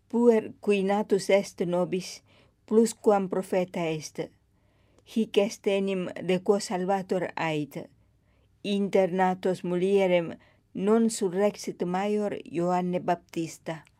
puer qui natus est nobis, plusquam profeta est. Hic est enim de quo salvator ait. Inter natos mulierem non surrexit maior Ioanne Baptista.